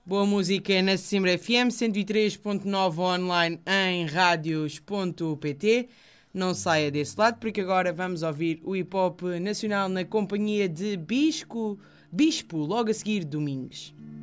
Boa música é na Sesimbra FM 103.9 online em radios.pt. Não saia desse lado porque agora vamos ouvir o hip-hop nacional na companhia de Bispo, logo a seguir Domingos.